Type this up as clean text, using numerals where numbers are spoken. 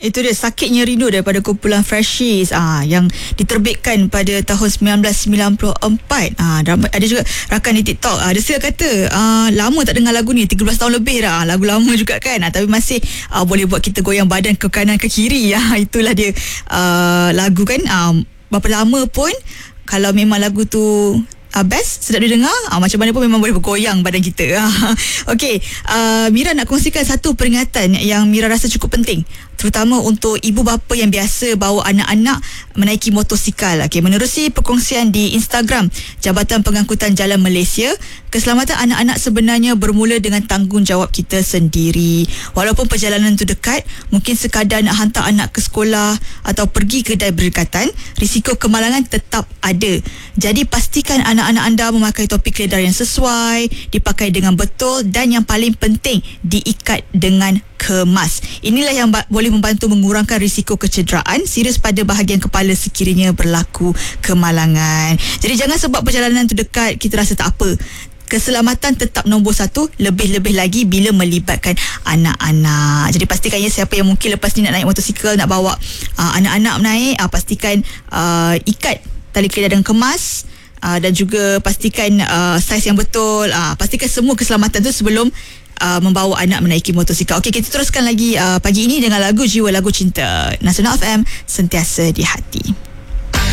Itu dia Sakitnya Rindu daripada kumpulan Freshies yang diterbitkan pada tahun 1994. Ada juga rakan di TikTok Desila kata lama tak dengar lagu ni, 13 tahun lebih dah. Lagu lama juga kan, tapi masih boleh buat kita goyang badan ke kanan ke kiri. Itulah dia lagu kan. Berapa lama pun kalau memang lagu tu best, sedap didengar, macam mana pun memang boleh bergoyang badan kita. Okey, Mira nak kongsikan satu peringatan yang Mira rasa cukup penting, terutama untuk ibu bapa yang biasa bawa anak-anak menaiki motosikal. Okey, menerusi perkongsian di Instagram Jabatan Pengangkutan Jalan Malaysia, keselamatan anak-anak sebenarnya bermula dengan tanggungjawab kita sendiri. Walaupun perjalanan itu dekat, mungkin sekadar nak hantar anak ke sekolah atau pergi kedai berdekatan, risiko kemalangan tetap ada. Jadi pastikan anak-anak anda memakai topi keledar yang sesuai, dipakai dengan betul, dan yang paling penting, diikat dengan kemas. Inilah yang boleh membantu mengurangkan risiko kecederaan serius pada bahagian kepala sekiranya berlaku kemalangan. Jadi jangan sebab perjalanan itu dekat kita rasa tak apa. Keselamatan tetap nombor satu, lebih-lebih lagi bila melibatkan anak-anak. Jadi pastikan siapa yang mungkin lepas ni nak naik motosikal, nak bawa anak-anak naik, pastikan ikat tali keledar dengan kemas, dan juga pastikan saiz yang betul. Pastikan semua keselamatan tu sebelum membawa anak menaiki motosikal. Okey, kita teruskan lagi pagi ini dengan lagu Jiwa Lagu Cinta. Nasional FM, sentiasa di hati.